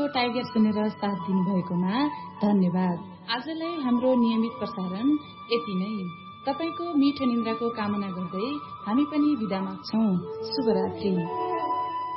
Radio tiger सुनेर साथ दिनुभएकोमा धन्यवाद। आजलाई हाम्रो नियमित प्रसारण यति नै। तपाईको मिठो निन्द्राको कामना गर्दै हामी पनि बिदा माग्छौं। शुभरात्रि।